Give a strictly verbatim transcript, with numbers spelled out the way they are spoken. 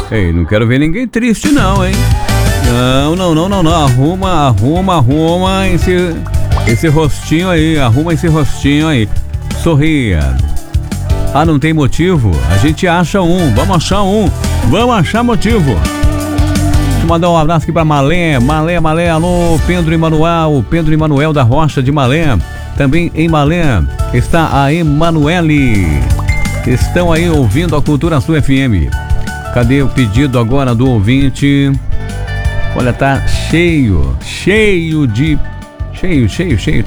Ei, não quero ver ninguém triste não, hein? Não, não, não, não, não. Arruma, arruma, arruma esse, esse rostinho aí. Arruma esse rostinho aí. Sorria. Ah, não tem motivo? A gente acha um. Vamos achar um. Vamos achar motivo. Deixa eu mandar um abraço aqui pra Malé. Malé, Malé. Alô, Pedro Emanuel. Pedro Emanuel da Rocha de Malé. Também em Malé está a Emanuele. Estão aí ouvindo a Cultura Sul F M. Cadê o pedido agora do ouvinte? Olha, tá cheio, cheio de... Cheio, cheio, cheio.